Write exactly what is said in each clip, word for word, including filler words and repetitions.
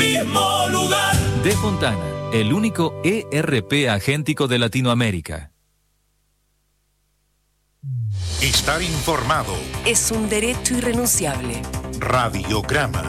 mismo lugar. De Fontana, el único E R P agéntico de Latinoamérica. Estar informado es un derecho irrenunciable. Radiograma.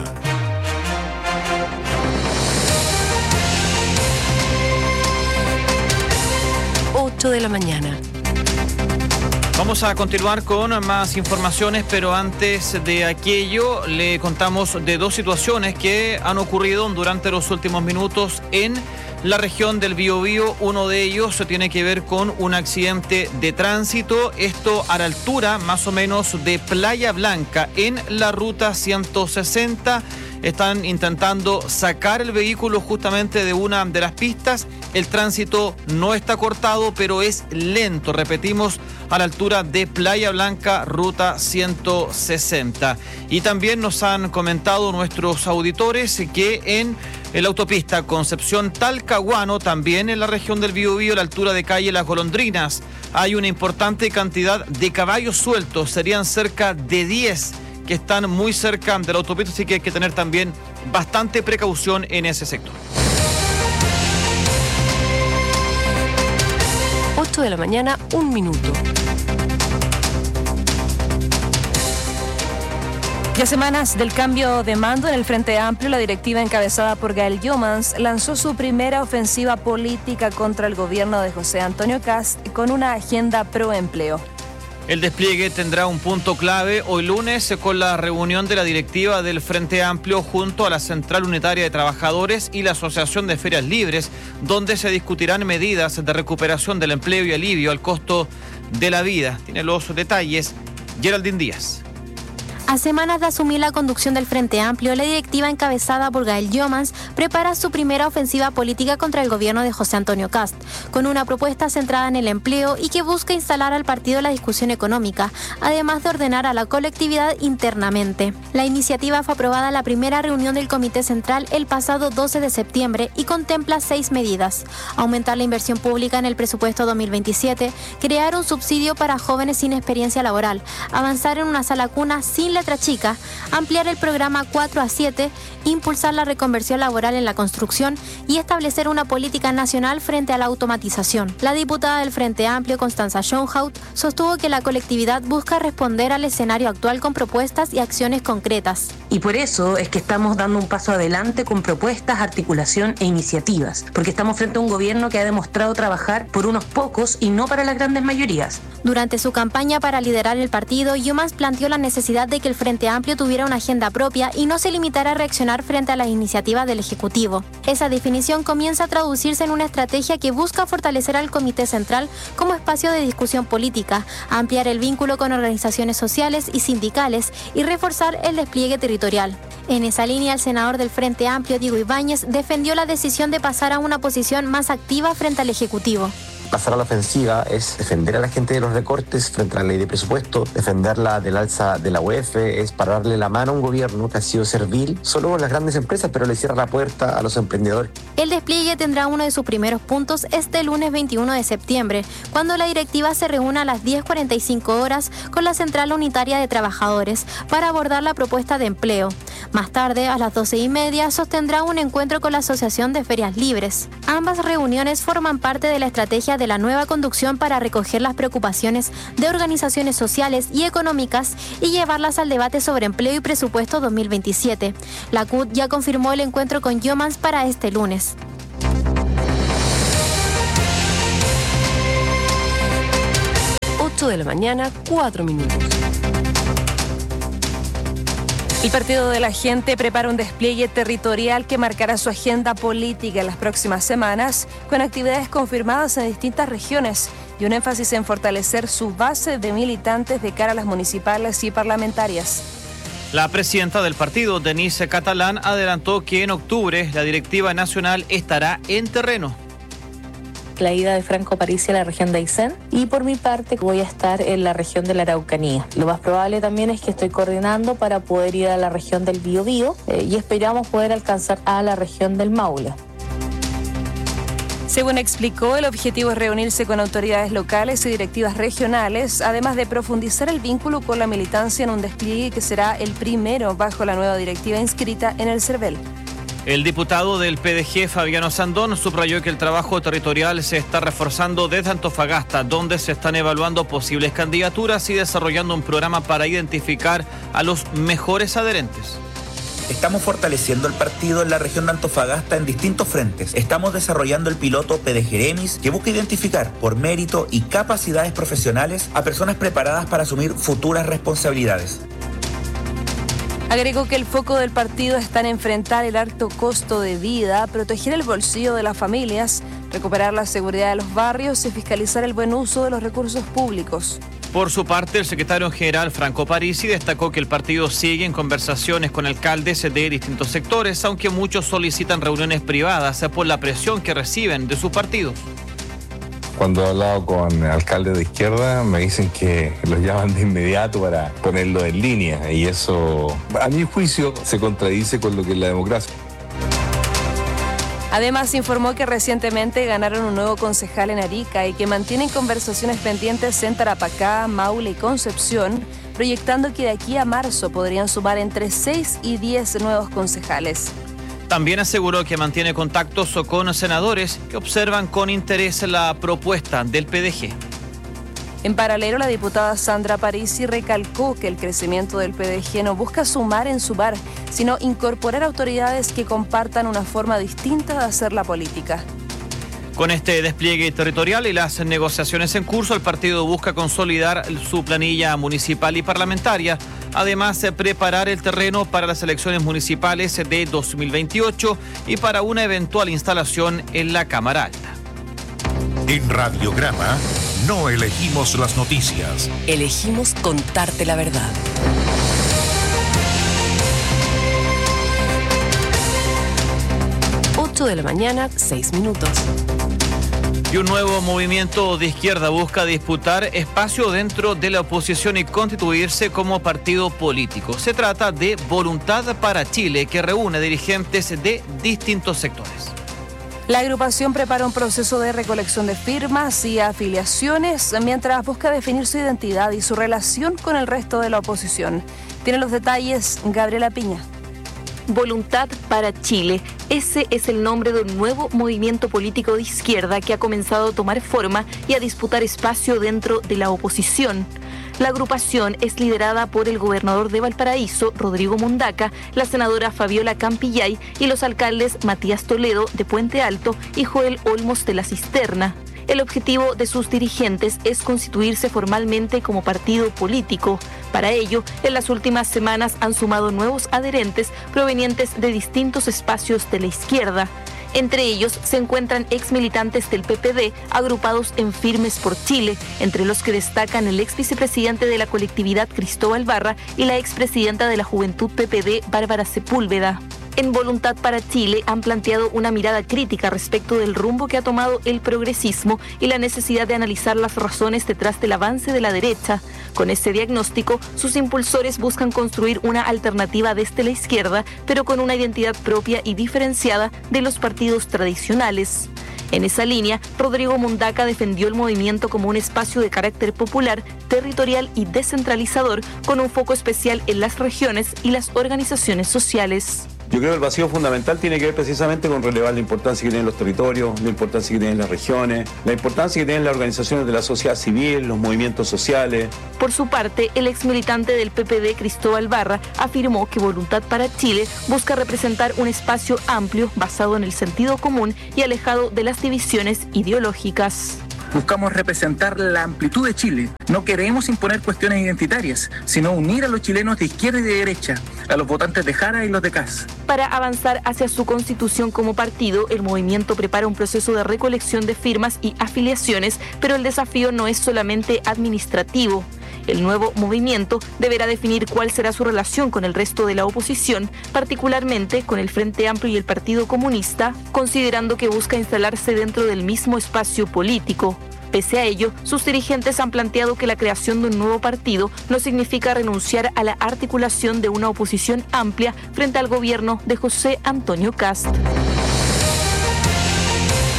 ocho de la mañana. Vamos a continuar con más informaciones, pero antes de aquello le contamos de dos situaciones que han ocurrido durante los últimos minutos en la región del Biobío. Uno de ellos tiene que ver con un accidente de tránsito, esto a la altura más o menos de Playa Blanca, en la ruta ciento sesenta. Están intentando sacar el vehículo justamente de una de las pistas. El tránsito no está cortado, pero es lento. Repetimos, a la altura de Playa Blanca, ruta ciento sesenta. Y también nos han comentado nuestros auditores que en la autopista Concepción-Talcahuano, también en la región del Biobío, a la altura de calle Las Golondrinas, hay una importante cantidad de caballos sueltos. Serían cerca de diez que están muy cerca de la autopista, así que hay que tener también bastante precaución en ese sector. ocho de la mañana, un minuto. Ya semanas del cambio de mando en el Frente Amplio, la directiva encabezada por Gael Jomans lanzó su primera ofensiva política contra el gobierno de José Antonio Kast con una agenda pro empleo. El despliegue tendrá un punto clave hoy lunes con la reunión de la directiva del Frente Amplio junto a la Central Unitaria de Trabajadores y la Asociación de Ferias Libres, donde se discutirán medidas de recuperación del empleo y alivio al costo de la vida. Tiene los detalles Geraldine Díaz. A semanas de asumir la conducción del Frente Amplio, la directiva encabezada por Gael Jomans prepara su primera ofensiva política contra el gobierno de José Antonio Kast, con una propuesta centrada en el empleo y que busca instalar al partido en la discusión económica, además de ordenar a la colectividad internamente. La iniciativa fue aprobada en la primera reunión del Comité Central el pasado doce de septiembre y contempla seis medidas: aumentar la inversión pública en el presupuesto dos mil veintisiete, crear un subsidio para jóvenes sin experiencia laboral, avanzar en una sala cuna sin letra chica, ampliar el programa cuatro a siete, impulsar la reconversión laboral en la construcción y establecer una política nacional frente a la automatización. La diputada del Frente Amplio, Constanza Schoenhout, sostuvo que la colectividad busca responder al escenario actual con propuestas y acciones concretas. Y por eso es que estamos dando un paso adelante con propuestas, articulación e iniciativas, porque estamos frente a un gobierno que ha demostrado trabajar por unos pocos y no para las grandes mayorías. Durante su campaña para liderar el partido, Jomans planteó la necesidad de que el Frente Amplio tuviera una agenda propia y no se limitara a reaccionar frente a las iniciativas del Ejecutivo. Esa definición comienza a traducirse en una estrategia que busca fortalecer al Comité Central como espacio de discusión política, ampliar el vínculo con organizaciones sociales y sindicales y reforzar el despliegue territorial. En esa línea, el senador del Frente Amplio, Diego Ibáñez, defendió la decisión de pasar a una posición más activa frente al Ejecutivo. Pasar a la ofensiva es defender a la gente de los recortes frente a la ley de presupuesto, defenderla del alza de la U E F, es pararle la mano a un gobierno que ha sido servil solo con las grandes empresas, pero le cierra la puerta a los emprendedores. El despliegue tendrá uno de sus primeros puntos este lunes veintiuno de septiembre, cuando la directiva se reúna a las diez cuarenta y cinco horas con la Central Unitaria de Trabajadores para abordar la propuesta de empleo. Más tarde, a las doce y media, sostendrá un encuentro con la Asociación de Ferias Libres. Ambas reuniones forman parte de la estrategia de la nueva conducción para recoger las preocupaciones de organizaciones sociales y económicas y llevarlas al debate sobre empleo y presupuesto dos mil veintisiete. La C U T ya confirmó el encuentro con Jomans para este lunes. ocho de la mañana, cuatro minutos. El Partido de la Gente prepara un despliegue territorial que marcará su agenda política en las próximas semanas, con actividades confirmadas en distintas regiones y un énfasis en fortalecer su base de militantes de cara a las municipales y parlamentarias. La presidenta del partido, Denise Catalán, adelantó que en octubre la directiva nacional estará en terreno. La ida de Franco Parisi a la región de Aysén y por mi parte voy a estar en la región de la Araucanía. Lo más probable también es que estoy coordinando para poder ir a la región del Biobío eh, y esperamos poder alcanzar a la región del Maule. Según explicó, el objetivo es reunirse con autoridades locales y directivas regionales, además de profundizar el vínculo con la militancia en un despliegue que será el primero bajo la nueva directiva inscrita en el CERVEL. El diputado del P D G, Fabiano Sandón, subrayó que el trabajo territorial se está reforzando desde Antofagasta, donde se están evaluando posibles candidaturas y desarrollando un programa para identificar a los mejores adherentes. Estamos fortaleciendo el partido en la región de Antofagasta en distintos frentes. Estamos desarrollando el piloto P D Jeremis, que busca identificar por mérito y capacidades profesionales a personas preparadas para asumir futuras responsabilidades. Agregó que el foco del partido está en enfrentar el alto costo de vida, proteger el bolsillo de las familias, recuperar la seguridad de los barrios y fiscalizar el buen uso de los recursos públicos. Por su parte, el secretario general Franco Parisi destacó que el partido sigue en conversaciones con alcaldes de distintos sectores, aunque muchos solicitan reuniones privadas por la presión que reciben de sus partidos. Cuando he hablado con alcaldes de izquierda me dicen que los llaman de inmediato para ponerlo en línea y eso, a mi juicio, se contradice con lo que es la democracia. Además, informó que recientemente ganaron un nuevo concejal en Arica y que mantienen conversaciones pendientes en Tarapacá, Maule y Concepción, proyectando que de aquí a marzo podrían sumar entre seis y diez nuevos concejales. También aseguró que mantiene contactos con senadores que observan con interés la propuesta del P D G. En paralelo, la diputada Sandra Parisi recalcó que el crecimiento del P D G no busca sumar en sumar, sino incorporar autoridades que compartan una forma distinta de hacer la política. Con este despliegue territorial y las negociaciones en curso, el partido busca consolidar su planilla municipal y parlamentaria. Además, preparar el terreno para las elecciones municipales de dos mil veintiocho y para una eventual instalación en la Cámara Alta. En Radiograma no elegimos las noticias. Elegimos contarte la verdad. ocho de la mañana, seis minutos. Y un nuevo movimiento de izquierda busca disputar espacio dentro de la oposición y constituirse como partido político. Se trata de Voluntad para Chile, que reúne dirigentes de distintos sectores. La agrupación prepara un proceso de recolección de firmas y afiliaciones mientras busca definir su identidad y su relación con el resto de la oposición. Tiene los detalles Gabriela Piña. Voluntad para Chile. Ese es el nombre de un nuevo movimiento político de izquierda que ha comenzado a tomar forma y a disputar espacio dentro de la oposición. La agrupación es liderada por el gobernador de Valparaíso, Rodrigo Mundaca, la senadora Fabiola Campillay y los alcaldes Matías Toledo de Puente Alto y Joel Olmos de la Cisterna. El objetivo de sus dirigentes es constituirse formalmente como partido político. Para ello, en las últimas semanas han sumado nuevos adherentes provenientes de distintos espacios de la izquierda. Entre ellos se encuentran exmilitantes del P P D agrupados en Firmes por Chile, entre los que destacan el ex vicepresidente de la colectividad Cristóbal Barra y la expresidenta de la Juventud P P D Bárbara Sepúlveda. En Voluntad para Chile han planteado una mirada crítica respecto del rumbo que ha tomado el progresismo y la necesidad de analizar las razones detrás del avance de la derecha. Con este diagnóstico, sus impulsores buscan construir una alternativa desde la izquierda, pero con una identidad propia y diferenciada de los partidos tradicionales. En esa línea, Rodrigo Mundaca defendió el movimiento como un espacio de carácter popular, territorial y descentralizador, con un foco especial en las regiones y las organizaciones sociales. Yo creo que el vacío fundamental tiene que ver precisamente con relevar la importancia que tienen los territorios, la importancia que tienen las regiones, la importancia que tienen las organizaciones de la sociedad civil, los movimientos sociales. Por su parte, el exmilitante del P P D, Cristóbal Barra, afirmó que Voluntad para Chile busca representar un espacio amplio basado en el sentido común y alejado de las divisiones ideológicas. Buscamos representar la amplitud de Chile. No queremos imponer cuestiones identitarias, sino unir a los chilenos de izquierda y de derecha, a los votantes de Jara y los de C A S. Para avanzar hacia su constitución como partido, el movimiento prepara un proceso de recolección de firmas y afiliaciones, pero el desafío no es solamente administrativo. El nuevo movimiento deberá definir cuál será su relación con el resto de la oposición, particularmente con el Frente Amplio y el Partido Comunista, considerando que busca instalarse dentro del mismo espacio político. Pese a ello, sus dirigentes han planteado que la creación de un nuevo partido no significa renunciar a la articulación de una oposición amplia frente al gobierno de José Antonio Kast.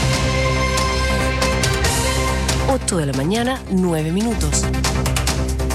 ocho de la mañana, nueve minutos.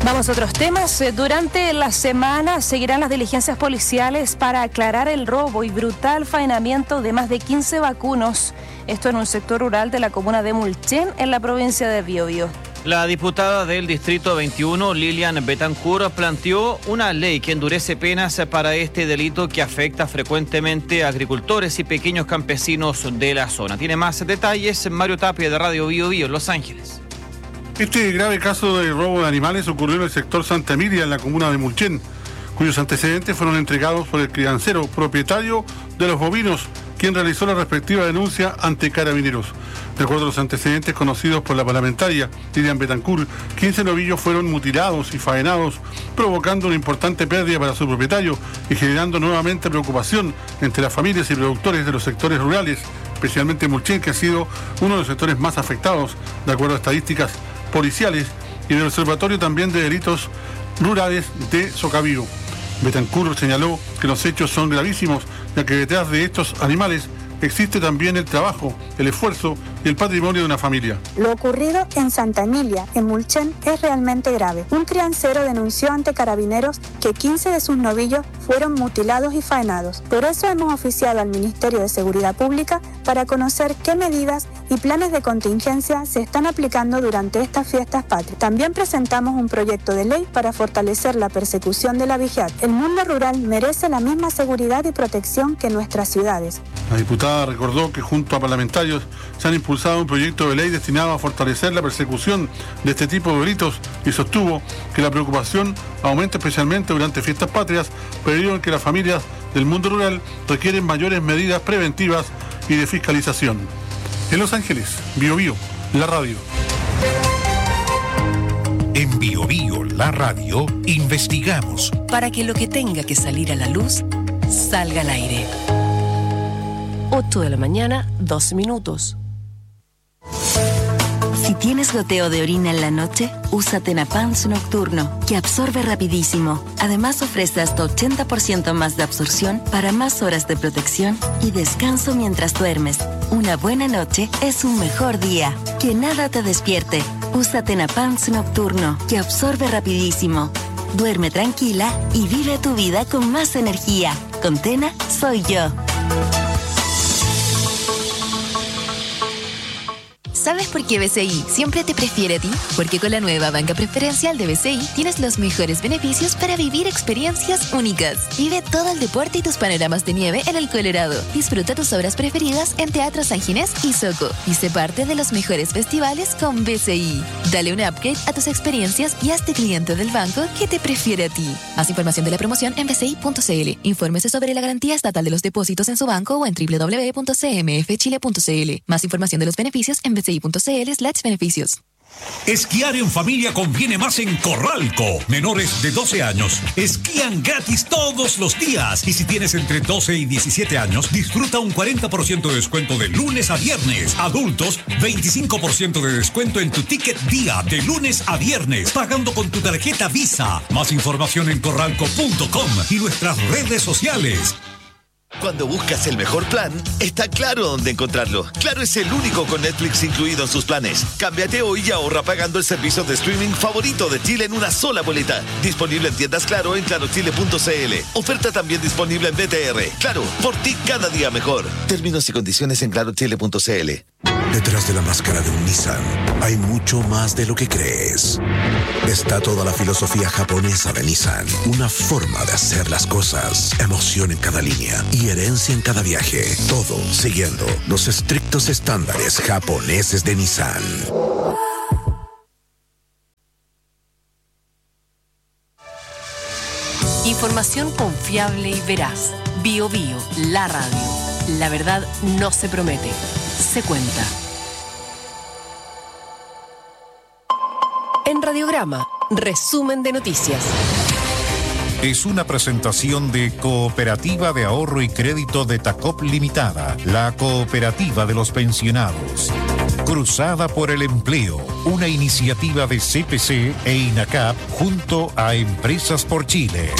Vamos a otros temas. Durante la semana seguirán las diligencias policiales para aclarar el robo y brutal faenamiento de más de quince vacunos. Esto en un sector rural de la comuna de Mulchen, en la provincia de Biobío. La diputada del Distrito veintiuno, Lilian Betancourt, planteó una ley que endurece penas para este delito que afecta frecuentemente a agricultores y pequeños campesinos de la zona. Tiene más detalles Mario Tapia de Radio Biobío, Los Ángeles. Este grave caso de robo de animales ocurrió en el sector Santa Emilia, en la comuna de Mulchen, cuyos antecedentes fueron entregados por el criancero propietario de los bovinos, quien realizó la respectiva denuncia ante Carabineros. De acuerdo a los antecedentes conocidos por la parlamentaria Lilian Betancourt, quince novillos fueron mutilados y faenados, provocando una importante pérdida para su propietario y generando nuevamente preocupación entre las familias y productores de los sectores rurales, especialmente Mulchen, que ha sido uno de los sectores más afectados, de acuerdo a estadísticas policiales y del Observatorio también de Delitos Rurales de Socavío. Betancourt señaló que los hechos son gravísimos, ya que detrás de estos animales existe también el trabajo, el esfuerzo y el patrimonio de una familia. Lo ocurrido en Santa Emilia, en Mulchen, es realmente grave. Un criancero denunció ante Carabineros que quince de sus novillos fueron mutilados y faenados. Por eso hemos oficiado al Ministerio de Seguridad Pública para conocer qué medidas y planes de contingencia se están aplicando durante estas fiestas patrias. También presentamos un proyecto de ley para fortalecer la persecución de la vejez. El mundo rural merece la misma seguridad y protección que nuestras ciudades. La diputada recordó que junto a parlamentarios se han impulsado un proyecto de ley destinado a fortalecer la persecución de este tipo de delitos y sostuvo que la preocupación aumenta especialmente durante fiestas patrias, periodo en que las familias del mundo rural requieren mayores medidas preventivas y de fiscalización. En Los Ángeles, Biobío, la radio. En Biobío, la radio, investigamos para que lo que tenga que salir a la luz salga al aire. ocho de la mañana, doce minutos. Si tienes goteo de orina en la noche, usa Tenapans Nocturno, que absorbe rapidísimo. Además ofrece hasta ochenta por ciento más de absorción para más horas de protección y descanso mientras duermes. Una buena noche es un mejor día. Que nada te despierte. Usa Tenapans Nocturno, que absorbe rapidísimo. Duerme tranquila y vive tu vida con más energía. Con Tena, soy yo. ¿Sabes por qué B C I siempre te prefiere a ti? Porque con la nueva banca preferencial de B C I tienes los mejores beneficios para vivir experiencias únicas. Vive todo el deporte y tus panoramas de nieve en el Colorado. Disfruta tus obras preferidas en Teatro San Ginés y Soco. Y sé parte de los mejores festivales con B C I. Dale un upgrade a tus experiencias y hazte cliente del banco que te prefiere a ti. Más información de la promoción en b c i punto c l. Infórmese sobre la garantía estatal de los depósitos en su banco o en w w w punto c m f chile punto c l. Más información de los beneficios en b c i punto c l slash beneficios. Esquiar en familia conviene más en Corralco. Menores de doce años esquían gratis todos los días. Y si tienes entre doce y diecisiete años, disfruta un cuarenta por ciento de descuento de lunes a viernes. Adultos, veinticinco por ciento de descuento en tu ticket día de lunes a viernes, pagando con tu tarjeta Visa. Más información en corralco punto com y nuestras redes sociales. Cuando buscas el mejor plan, está Claro dónde encontrarlo. Claro es el único con Netflix incluido en sus planes. Cámbiate hoy y ahorra pagando el servicio de streaming favorito de Chile en una sola boleta. Disponible en tiendas Claro en claro chile punto c l. Oferta también disponible en B T R. Claro, por ti cada día mejor. Términos y condiciones en claro chile punto c l. Detrás de la máscara de un Nissan hay mucho más de lo que crees. Está toda la filosofía japonesa de Nissan, una forma de hacer las cosas, emoción en cada línea y herencia en cada viaje, todo siguiendo los estrictos estándares japoneses de Nissan. Información confiable y veraz. Biobío, la radio. La verdad no se promete, se cuenta. En Radiograma, resumen de noticias. Es una presentación de Cooperativa de Ahorro y Crédito de Tacop Limitada, la cooperativa de los pensionados. Cruzada por el Empleo, una iniciativa de C P C e INACAP junto a Empresas por Chile.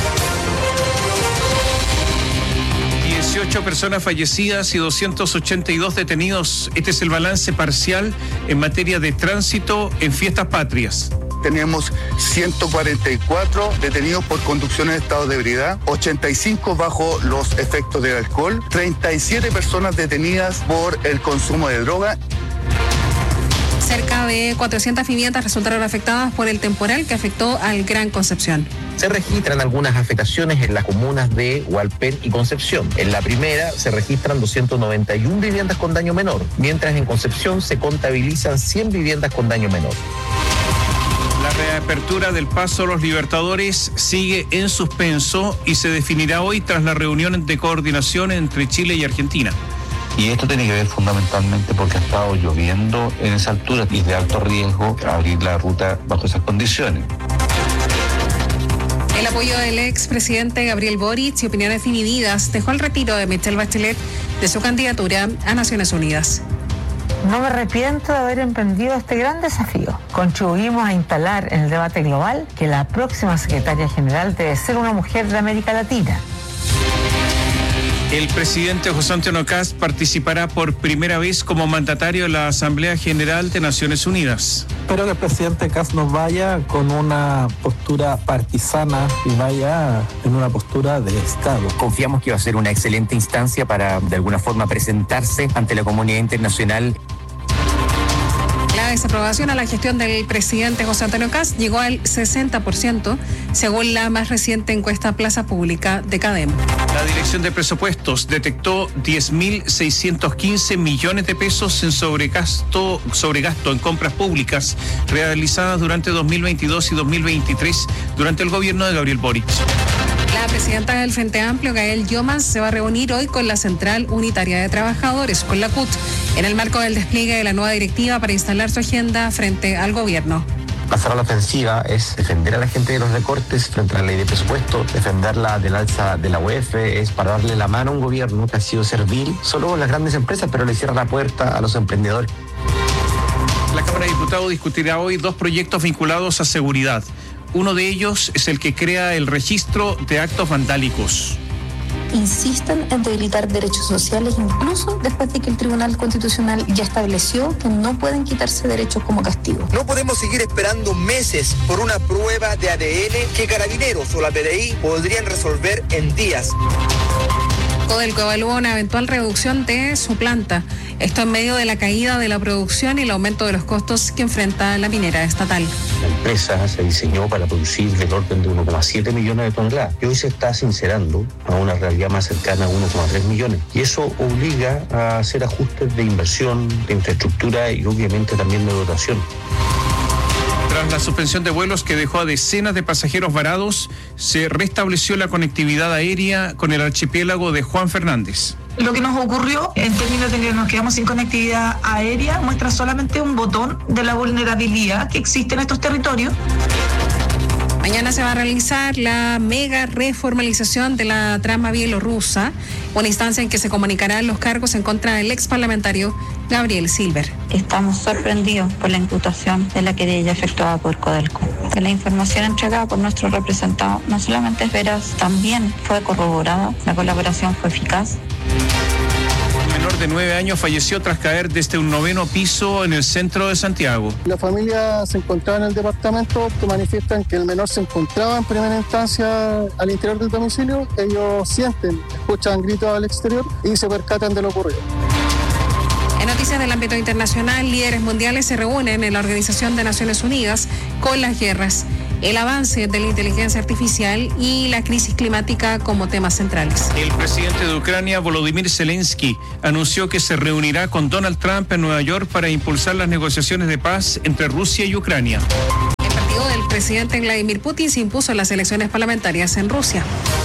dieciocho personas fallecidas y doscientos ochenta y dos detenidos. Este es el balance parcial en materia de tránsito en fiestas patrias. tenemos ciento cuarenta y cuatro detenidos por conducción en estado de ebriedad, ochenta y cinco bajo los efectos del alcohol, treinta y siete personas detenidas por el consumo de droga. Cerca de cuatrocientas viviendas resultaron afectadas por el temporal que afectó al Gran Concepción. Se registran algunas afectaciones en las comunas de Hualpén y Concepción. En la primera se registran doscientas noventa y una viviendas con daño menor, mientras en Concepción se contabilizan cien viviendas con daño menor. La reapertura del Paso a los Libertadores sigue en suspenso y se definirá hoy tras la reunión de coordinación entre Chile y Argentina. Y esto tiene que ver fundamentalmente porque ha estado lloviendo en esa altura y es de alto riesgo abrir la ruta bajo esas condiciones. El apoyo del expresidente Gabriel Boric y opiniones divididas dejó el retiro de Michelle Bachelet de su candidatura a Naciones Unidas. No me arrepiento de haber emprendido este gran desafío. Contribuimos a instalar en el debate global que la próxima secretaria general debe ser una mujer de América Latina. El presidente José Antonio Kast participará por primera vez como mandatario en la Asamblea General de Naciones Unidas. Espero que el presidente Kast nos vaya con una postura partisana y vaya en una postura de Estado. Confiamos que va a ser una excelente instancia para, de alguna forma, presentarse ante la comunidad internacional. La desaprobación a la gestión del presidente José Antonio Kast llegó al sesenta por ciento, según la más reciente encuesta Plaza Pública de CADEM. La Dirección de Presupuestos detectó diez mil seiscientos quince millones de pesos en sobregasto, sobregasto en compras públicas realizadas durante dos mil veintidós y dos mil veintitrés durante el gobierno de Gabriel Boric. La presidenta del Frente Amplio, Gael Llomans, se va a reunir hoy con la Central Unitaria de Trabajadores, con la C U T, en el marco del despliegue de la nueva directiva para instalar su agenda frente al gobierno. Pasar a la ofensiva es defender a la gente de los recortes frente a la ley de presupuesto, defenderla del alza de la U E F, es para darle la mano a un gobierno que ha sido servil solo con las grandes empresas, pero le cierra la puerta a los emprendedores. La Cámara de Diputados discutirá hoy dos proyectos vinculados a seguridad. Uno de ellos es el que crea el registro de actos vandálicos. Insisten en debilitar derechos sociales incluso después de que el Tribunal Constitucional ya estableció que no pueden quitarse derechos como castigo. No podemos seguir esperando meses por una prueba de A D N que Carabineros o la P D I podrían resolver en días. Codelco evalúa una eventual reducción de su planta. Esto en medio de la caída de la producción y el aumento de los costos que enfrenta la minera estatal. La empresa se diseñó para producir del orden de uno coma siete millones de toneladas y hoy se está sincerando a una realidad más cercana a uno coma tres millones. Y eso obliga a hacer ajustes de inversión, de infraestructura y obviamente también de dotación. Tras la suspensión de vuelos que dejó a decenas de pasajeros varados, se restableció la conectividad aérea con el archipiélago de Juan Fernández. Lo que nos ocurrió en términos de que nos quedamos sin conectividad aérea muestra solamente un botón de la vulnerabilidad que existe en estos territorios. Mañana se va a realizar la mega reformalización de la trama bielorrusa, una instancia en que se comunicarán los cargos en contra del ex parlamentario Gabriel Silver. Estamos sorprendidos por la imputación de la querella efectuada por Codelco. La información entregada por nuestro representado no solamente es veraz, también fue corroborada, la colaboración fue eficaz. Un menor de nueve años falleció tras caer desde un noveno piso en el centro de Santiago. La familia se encontraba en el departamento, que manifiestan que el menor se encontraba en primera instancia al interior del domicilio. Ellos sienten, escuchan gritos al exterior y se percatan de lo ocurrido. En noticias del ámbito internacional, líderes mundiales se reúnen en la Organización de Naciones Unidas con las guerras, el avance de la inteligencia artificial y la crisis climática como temas centrales. El presidente de Ucrania, Volodymyr Zelensky, anunció que se reunirá con Donald Trump en Nueva York para impulsar las negociaciones de paz entre Rusia y Ucrania. El partido del presidente Vladimir Putin se impuso en las elecciones parlamentarias en Rusia.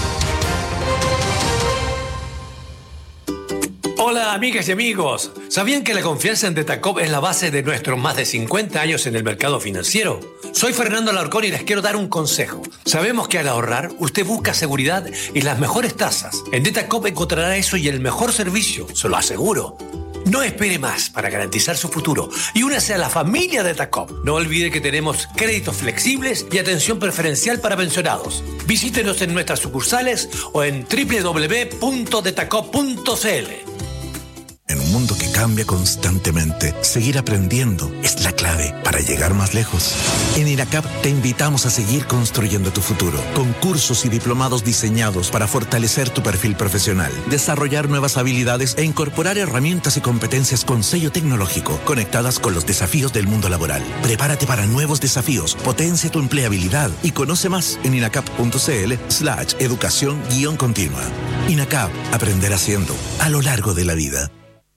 Hola amigas y amigos, ¿sabían que la confianza en Detacop es la base de nuestros más de cincuenta años en el mercado financiero? Soy Fernando Alarcón y les quiero dar un consejo. Sabemos que al ahorrar usted busca seguridad y las mejores tasas. En Detacop encontrará eso y el mejor servicio, se lo aseguro. No espere más para garantizar su futuro y únase a la familia Detacop. No olvide que tenemos créditos flexibles y atención preferencial para pensionados. Visítenos en nuestras sucursales o en doble u doble u doble u punto detacop punto c l. En un mundo que cambia constantemente, seguir aprendiendo es la clave para llegar más lejos. En INACAP te invitamos a seguir construyendo tu futuro, con cursos y diplomados diseñados para fortalecer tu perfil profesional, desarrollar nuevas habilidades e incorporar herramientas y competencias con sello tecnológico, conectadas con los desafíos del mundo laboral. Prepárate para nuevos desafíos, potencia tu empleabilidad y conoce más en inacap.cl slash educación guión continua. INACAP, aprender haciendo, a lo largo de la vida.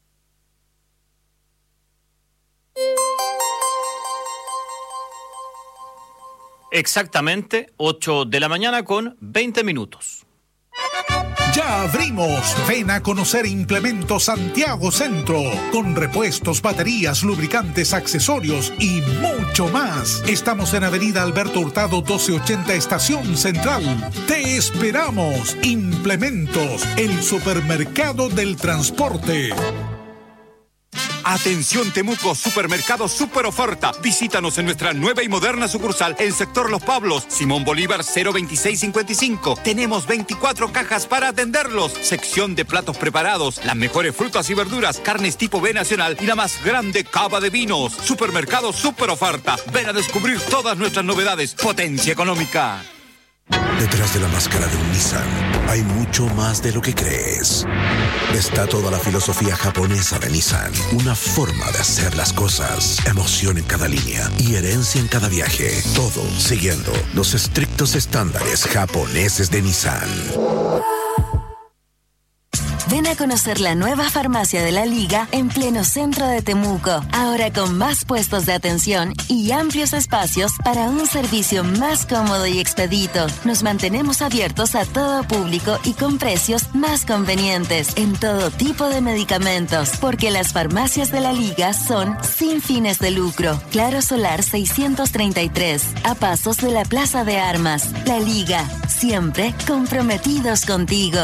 Exactamente ocho de la mañana con veinte minutos. Ya abrimos. Ven a conocer Implementos Santiago Centro, con repuestos, baterías, lubricantes, accesorios y mucho más. Estamos en Avenida Alberto Hurtado doce ochenta, Estación Central. Te esperamos. Implementos, el supermercado del transporte. Atención Temuco, supermercado super oferta. Visítanos en nuestra nueva y moderna sucursal en sector Los Pablos, Simón Bolívar cero veintiséis cincuenta y cinco. Tenemos veinticuatro cajas para atenderlos. Sección de platos preparados, las mejores frutas y verduras, carnes tipo B nacional y la más grande cava de vinos. Supermercado super oferta. Ven a descubrir todas nuestras novedades. Potencia económica. Detrás de la máscara de un Nissan hay mucho más de lo que crees. Está toda la filosofía japonesa de Nissan, una forma de hacer las cosas, emoción en cada línea y herencia en cada viaje. Todo siguiendo los estrictos estándares japoneses de Nissan. Ven a conocer la nueva farmacia de la Liga en pleno centro de Temuco, ahora con más puestos de atención y amplios espacios para un servicio más cómodo y expedito. Nos mantenemos abiertos a todo público y con precios más convenientes en todo tipo de medicamentos, porque las farmacias de la Liga son sin fines de lucro. Claro Solar seiscientos treinta y tres, a pasos de la Plaza de Armas. La Liga, siempre comprometidos contigo.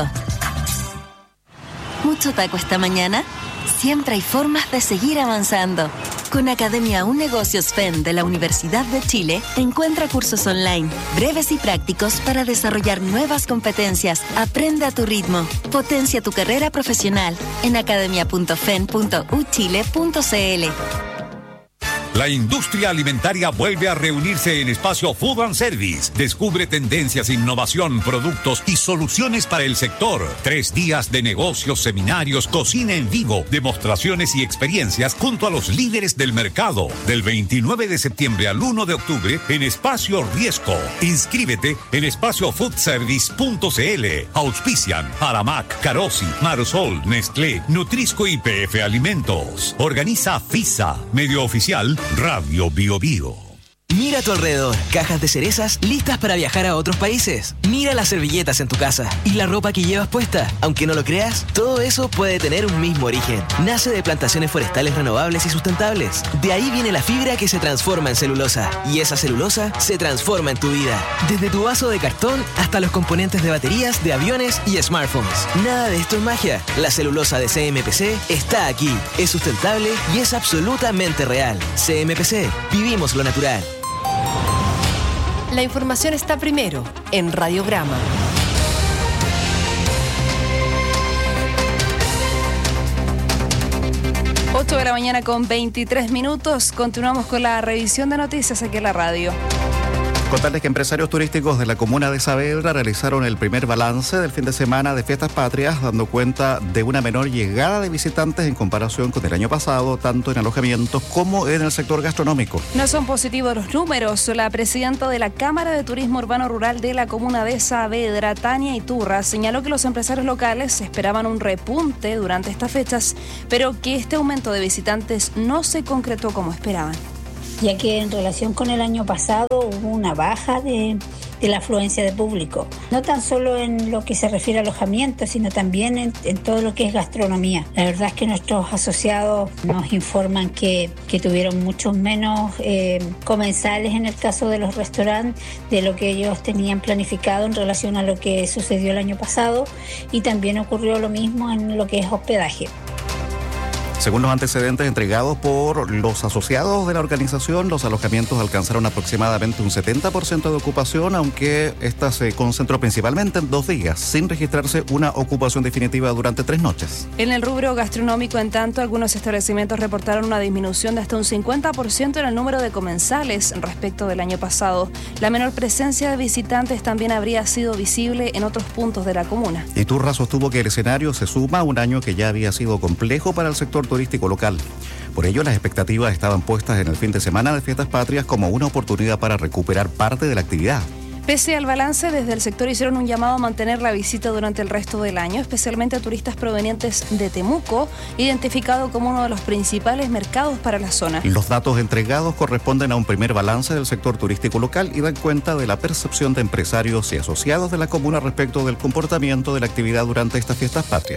¿Mucho taco esta mañana? Siempre hay formas de seguir avanzando. Con Academia Un Negocios F E N de la Universidad de Chile, encuentra cursos online, breves y prácticos para desarrollar nuevas competencias. Aprende a tu ritmo. Potencia tu carrera profesional en academia punto fen punto u chile punto c l. La industria alimentaria vuelve a reunirse en Espacio Food and Service. Descubre tendencias, innovación, productos y soluciones para el sector. Tres días de negocios, seminarios, cocina en vivo, demostraciones y experiencias junto a los líderes del mercado. Del veintinueve de septiembre al uno de octubre en Espacio Riesco. Inscríbete en espacio food service punto c l. Auspician Aramac, Carosi, Marsol, Nestlé, Nutrisco y P F Alimentos. Organiza FISA, medio oficial Radio Bio Bio. Mira a tu alrededor, cajas de cerezas listas para viajar a otros países. Mira las servilletas en tu casa y la ropa que llevas puesta. Aunque no lo creas, todo eso puede tener un mismo origen. Nace de plantaciones forestales renovables y sustentables. De ahí viene la fibra que se transforma en celulosa. Y esa celulosa se transforma en tu vida. Desde tu vaso de cartón hasta los componentes de baterías, de aviones y smartphones. Nada de esto es magia. La celulosa de C M P C está aquí. Es sustentable y es absolutamente real. C M P C. Vivimos lo natural. La información está primero en Radiograma. ocho de la mañana con veintitrés minutos. Continuamos con la revisión de noticias aquí en la radio. Contarles que empresarios turísticos de la comuna de Saavedra realizaron el primer balance del fin de semana de Fiestas Patrias, dando cuenta de una menor llegada de visitantes en comparación con el año pasado, tanto en alojamientos como en el sector gastronómico. No son positivos los números. La presidenta de la Cámara de Turismo Urbano Rural de la comuna de Saavedra, Tania Iturra, señaló que los empresarios locales esperaban un repunte durante estas fechas, pero que este aumento de visitantes no se concretó como esperaban. Ya que en relación con el año pasado hubo una baja de, de la afluencia de público, no tan solo en lo que se refiere a alojamiento, sino también en, en todo lo que es gastronomía. La verdad es que nuestros asociados nos informan que, que tuvieron muchos menos eh, comensales en el caso de los restaurantes de lo que ellos tenían planificado en relación a lo que sucedió el año pasado, y también ocurrió lo mismo en lo que es hospedaje. Según los antecedentes entregados por los asociados de la organización, los alojamientos alcanzaron aproximadamente un setenta por ciento de ocupación, aunque esta se concentró principalmente en dos días, sin registrarse una ocupación definitiva durante tres noches. En el rubro gastronómico, en tanto, algunos establecimientos reportaron una disminución de hasta un cincuenta por ciento en el número de comensales respecto del año pasado. La menor presencia de visitantes también habría sido visible en otros puntos de la comuna. Iturra sostuvo que el escenario se suma a un año que ya había sido complejo para el sector turístico local. Por ello, las expectativas estaban puestas en el fin de semana de Fiestas Patrias como una oportunidad para recuperar parte de la actividad. Pese al balance, desde el sector hicieron un llamado a mantener la visita durante el resto del año, especialmente a turistas provenientes de Temuco, identificado como uno de los principales mercados para la zona. Los datos entregados corresponden a un primer balance del sector turístico local y dan cuenta de la percepción de empresarios y asociados de la comuna respecto del comportamiento de la actividad durante estas Fiestas Patrias.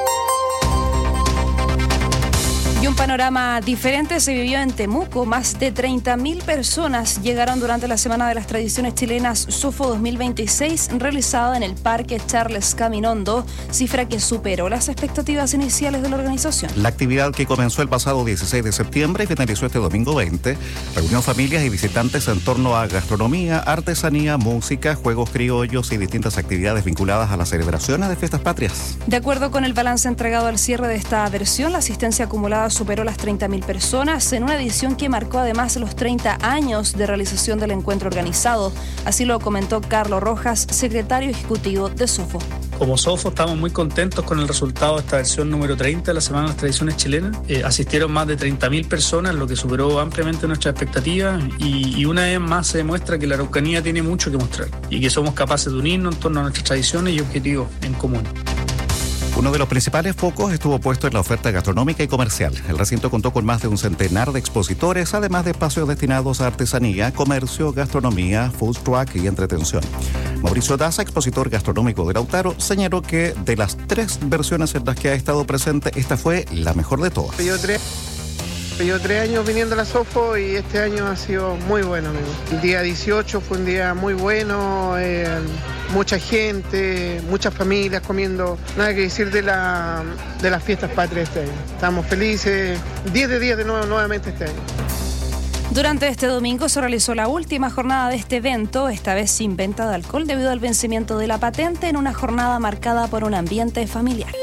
Y un panorama diferente se vivió en Temuco. Más de treinta mil personas llegaron durante la Semana de las Tradiciones Chilenas SOFO dos mil veintiséis, realizada en el Parque Charles Caminondo, cifra que superó las expectativas iniciales de la organización. La actividad, que comenzó el pasado dieciséis de septiembre y finalizó este domingo veinte, reunió familias y visitantes en torno a gastronomía, artesanía, música, juegos criollos y distintas actividades vinculadas a las celebraciones de Fiestas Patrias. De acuerdo con el balance entregado al cierre de esta versión, la asistencia acumulada superó las treinta mil personas en una edición que marcó además los treinta años de realización del encuentro organizado. Así lo comentó Carlos Rojas, secretario ejecutivo de SOFO. Como SOFO estamos muy contentos con el resultado de esta versión número treinta de la Semana de las Tradiciones Chilenas. Eh, asistieron más de treinta mil personas, lo que superó ampliamente nuestras expectativas y, y una vez más se demuestra que la Araucanía tiene mucho que mostrar y que somos capaces de unirnos en torno a nuestras tradiciones y objetivos en común. Uno de los principales focos estuvo puesto en la oferta gastronómica y comercial. El recinto contó con más de un centenar de expositores, además de espacios destinados a artesanía, comercio, gastronomía, food truck y entretención. Mauricio Daza, expositor gastronómico de Lautaro, señaló que de las tres versiones en las que ha estado presente, esta fue la mejor de todas. Yo tres, yo tres años viniendo a la SOFO y este año ha sido muy bueno, amigo. El día dieciocho fue un día muy bueno, eh, mucha gente, muchas familias comiendo. Nada que decir de, la, de las Fiestas Patrias este año. Estamos felices, diez de diez de nuevo nuevamente este año. Durante este domingo se realizó la última jornada de este evento, esta vez sin venta de alcohol debido al vencimiento de la patente, en una jornada marcada por un ambiente familiar.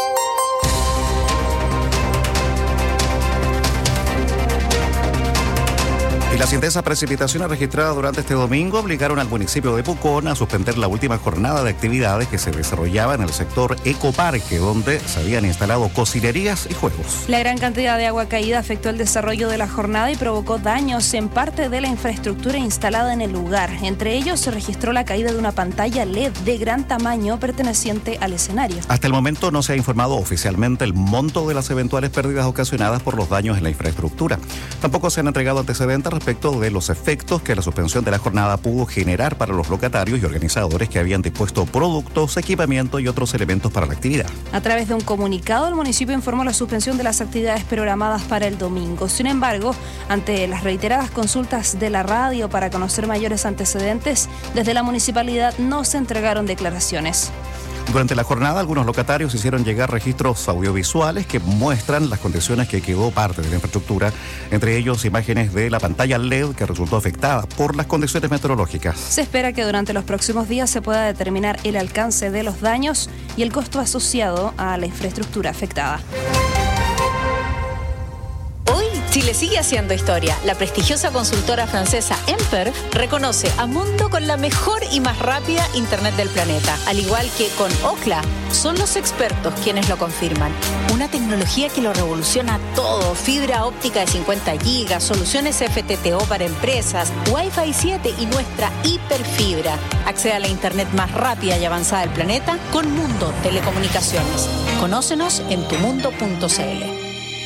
Y las intensas precipitaciones registradas durante este domingo obligaron al municipio de Pucón a suspender la última jornada de actividades que se desarrollaba en el sector Ecoparque, donde se habían instalado cocinerías y juegos. La gran cantidad de agua caída afectó el desarrollo de la jornada y provocó daños en parte de la infraestructura instalada en el lugar. Entre ellos se registró la caída de una pantalla L E D de gran tamaño perteneciente al escenario. Hasta el momento no se ha informado oficialmente el monto de las eventuales pérdidas ocasionadas por los daños en la infraestructura. Tampoco se han entregado antecedentes respecto de los efectos que la suspensión de la jornada pudo generar para los locatarios y organizadores que habían dispuesto productos, equipamiento y otros elementos para la actividad. A través de un comunicado, el municipio informó la suspensión de las actividades programadas para el domingo. Sin embargo, ante las reiteradas consultas de la radio para conocer mayores antecedentes, desde la municipalidad no se entregaron declaraciones. Durante la jornada, algunos locatarios hicieron llegar registros audiovisuales que muestran las condiciones que quedó parte de la infraestructura, entre ellos imágenes de la pantalla L E D que resultó afectada por las condiciones meteorológicas. Se espera que durante los próximos días se pueda determinar el alcance de los daños y el costo asociado a la infraestructura afectada. Chile sigue haciendo historia. La prestigiosa consultora francesa Emper reconoce a Mundo con la mejor y más rápida Internet del planeta. Al igual que con Ookla, son los expertos quienes lo confirman. Una tecnología que lo revoluciona todo. Fibra óptica de cincuenta gigas, soluciones F T T O para empresas, Wi-Fi siete y nuestra hiperfibra. Accede a la Internet más rápida y avanzada del planeta con Mundo Telecomunicaciones. Conócenos en tu mundo punto c l.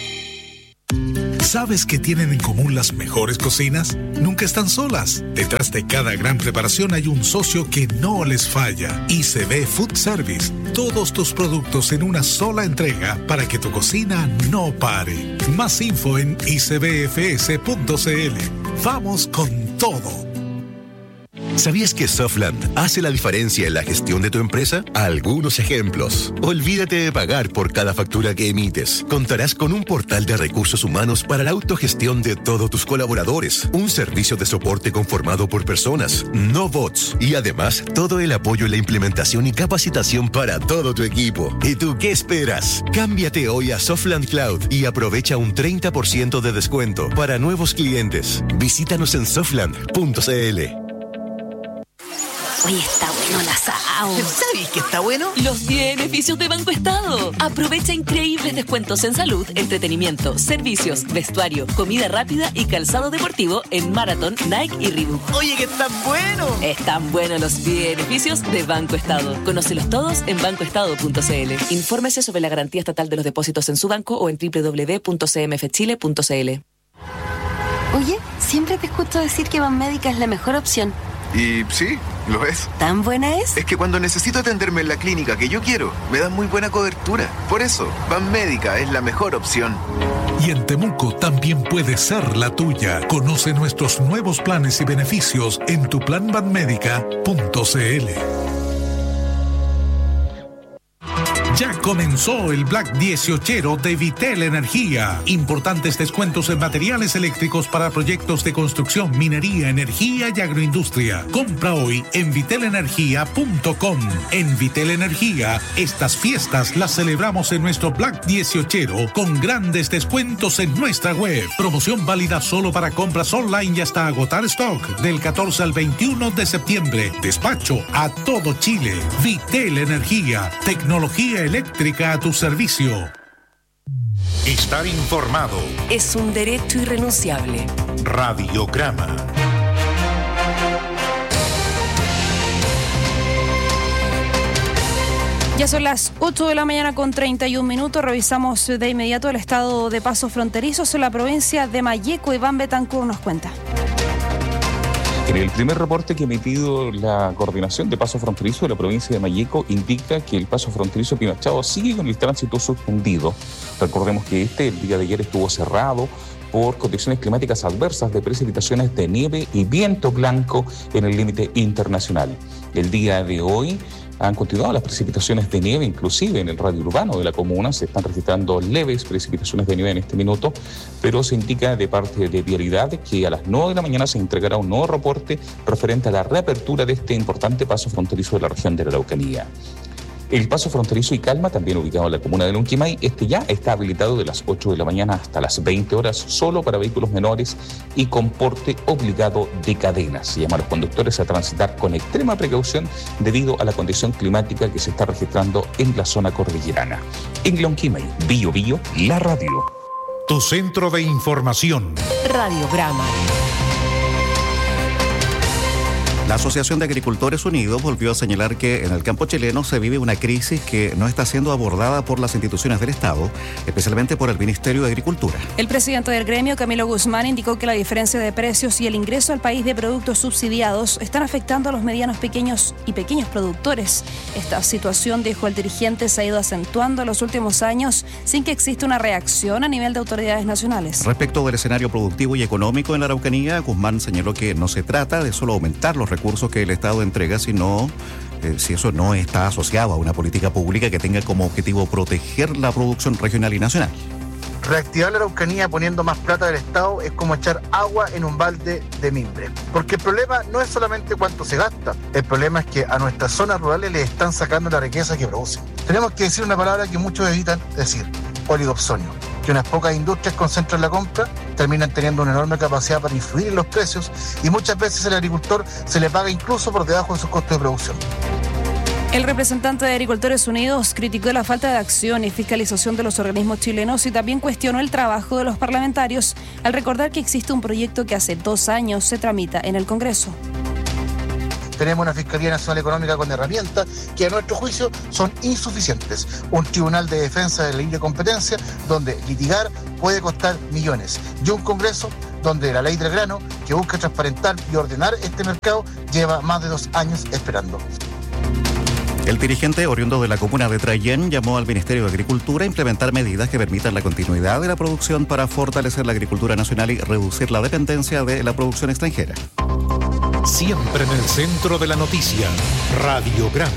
¿Sabes qué tienen en común las mejores cocinas? Nunca están solas. Detrás de cada gran preparación hay un socio que no les falla. I C B Food Service. Todos tus productos en una sola entrega para que tu cocina no pare. Más info en i c b f s punto c l. Vamos con todo. ¿Sabías que Softland hace la diferencia en la gestión de tu empresa? Algunos ejemplos. Olvídate de pagar por cada factura que emites. Contarás con un portal de recursos humanos para la autogestión de todos tus colaboradores, un servicio de soporte conformado por personas, no bots, y además todo el apoyo en la implementación y capacitación para todo tu equipo. ¿Y tú qué esperas? Cámbiate hoy a Softland Cloud y aprovecha un treinta por ciento de descuento para nuevos clientes. Visítanos en softland punto c l. Oye, está bueno el asado. ¿Sabes qué está bueno? Los beneficios de Banco Estado. Aprovecha increíbles descuentos en salud, entretenimiento, servicios, vestuario, comida rápida y calzado deportivo en Marathon, Nike y Reebok. Oye, que están buenos. Están buenos los beneficios de Banco Estado. Conócelos todos en banco estado punto c l. Infórmese sobre la garantía estatal de los depósitos en su banco o en doble u doble u doble u punto c m f chile punto c l. Oye, siempre te escucho decir que Banmédica es la mejor opción. Y sí, lo es. ¿Tan buena es? Es que cuando necesito atenderme en la clínica que yo quiero, me dan muy buena cobertura. Por eso, Banmédica es la mejor opción. Y en Temuco también puede ser la tuya. Conoce nuestros nuevos planes y beneficios en tu plan banmédica punto c l. Ya comenzó el Black dieciochero de Vitel Energía. Importantes descuentos en materiales eléctricos para proyectos de construcción, minería, energía y agroindustria. Compra hoy en vitel energía punto com. En Vitel Energía, estas fiestas las celebramos en nuestro Black dieciochero con grandes descuentos en nuestra web. Promoción válida solo para compras online y hasta agotar stock del catorce al veintiuno de septiembre. Despacho a todo Chile. Vitel Energía. Tecnología eléctrica a tu servicio. Estar informado es un derecho irrenunciable. Radiograma. Ya son las ocho de la mañana con treinta y un minutos. Revisamos de inmediato el estado de pasos fronterizos en la provincia de Malleco. Iván Betancourt nos cuenta. En el primer reporte que ha emitido la Coordinación de Paso Fronterizo de la provincia de Malleco indica que el paso fronterizo Pinachao sigue con el tránsito suspendido. Recordemos que este, el día de ayer, estuvo cerrado por condiciones climáticas adversas de precipitaciones de nieve y viento blanco en el límite internacional. El día de hoy han continuado las precipitaciones de nieve, inclusive en el radio urbano de la comuna. Se están registrando leves precipitaciones de nieve en este minuto, pero se indica de parte de Vialidad que a las nueve de la mañana se entregará un nuevo reporte referente a la reapertura de este importante paso fronterizo de la región de la Araucanía. El paso fronterizo y Calma, también ubicado en la comuna de Lonquimay, este ya está habilitado de las ocho de la mañana hasta las veinte horas, solo para vehículos menores y con porte obligado de cadenas. Se llama a los conductores a transitar con extrema precaución debido a la condición climática que se está registrando en la zona cordillerana. En Lonquimay, Bio Bio, la radio. Tu centro de información. Radiograma. La Asociación de Agricultores Unidos volvió a señalar que en el campo chileno se vive una crisis que no está siendo abordada por las instituciones del Estado, especialmente por el Ministerio de Agricultura. El presidente del gremio, Camilo Guzmán, indicó que la diferencia de precios y el ingreso al país de productos subsidiados están afectando a los medianos, pequeños y pequeños productores. Esta situación, dijo el dirigente, se ha ido acentuando en los últimos años sin que exista una reacción a nivel de autoridades nacionales. Respecto del escenario productivo y económico en la Araucanía, Guzmán señaló que no se trata de solo aumentar los recursos que el Estado entrega, sino eh, si eso no está asociado a una política pública que tenga como objetivo proteger la producción regional y nacional. Reactivar la Araucanía poniendo más plata del Estado es como echar agua en un balde de mimbre. Porque el problema no es solamente cuánto se gasta, el problema es que a nuestras zonas rurales les están sacando la riqueza que producen. Tenemos que decir una palabra que muchos evitan decir: oligopsonio. Que unas pocas industrias concentran la compra, terminan teniendo una enorme capacidad para influir en los precios y muchas veces al agricultor se le paga incluso por debajo de sus costos de producción. El representante de Agricultores Unidos criticó la falta de acción y fiscalización de los organismos chilenos y también cuestionó el trabajo de los parlamentarios al recordar que existe un proyecto que hace dos años se tramita en el Congreso. Tenemos una Fiscalía Nacional Económica con herramientas que a nuestro juicio son insuficientes. Un Tribunal de Defensa de la Libre Competencia donde litigar puede costar millones. Y un Congreso donde la ley del grano, que busca transparentar y ordenar este mercado, lleva más de dos años esperando. El dirigente oriundo de la comuna de Trayén llamó al Ministerio de Agricultura a implementar medidas que permitan la continuidad de la producción para fortalecer la agricultura nacional y reducir la dependencia de la producción extranjera. Siempre en el centro de la noticia. Radiograma.